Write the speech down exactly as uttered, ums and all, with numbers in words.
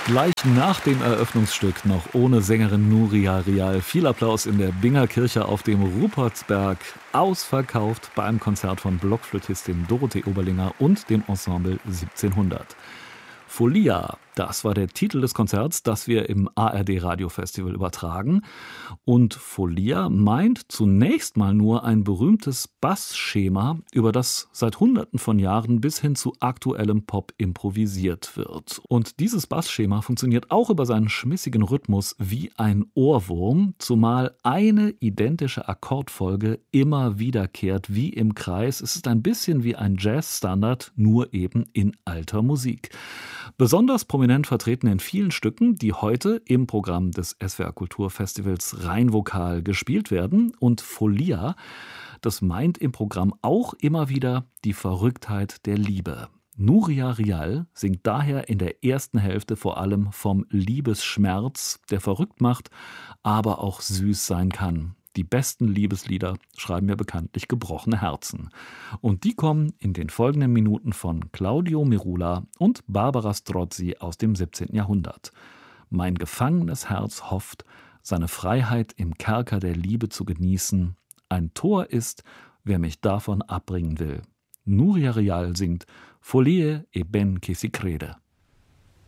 Gleich nach dem Eröffnungsstück noch ohne Sängerin Nuria Rial. Viel Applaus in der Binger Kirche auf dem Rupertsberg. Ausverkauft bei einem Konzert von Blockflötistin Dorothee Oberlinger und dem Ensemble siebzehnhundert. Folia, das war der Titel des Konzerts, das wir im A R D Radiofestival übertragen. Und Folia meint zunächst mal nur ein berühmtes Bassschema, über das seit Hunderten von Jahren bis hin zu aktuellem Pop improvisiert wird. Und dieses Bassschema funktioniert auch über seinen schmissigen Rhythmus wie ein Ohrwurm, zumal eine identische Akkordfolge immer wiederkehrt wie im Kreis. Es ist ein bisschen wie ein Jazzstandard, nur eben in alter Musik. Besonders prominent vertreten in vielen Stücken, die heute im Programm des S W R Kulturfestivals Rheinvokal gespielt werden. Und Folia, das meint im Programm auch immer wieder die Verrücktheit der Liebe. Nuria Rial singt daher in der ersten Hälfte vor allem vom Liebesschmerz, der verrückt macht, aber auch süß sein kann. Die besten Liebeslieder schreiben ja bekanntlich gebrochene Herzen. Und die kommen in den folgenden Minuten von Claudio Merula und Barbara Strozzi aus dem siebzehnten Jahrhundert. Mein gefangenes Herz hofft, seine Freiheit im Kerker der Liebe zu genießen. Ein Tor ist, wer mich davon abbringen will. Nuria Rial singt Folie e ben che si crede.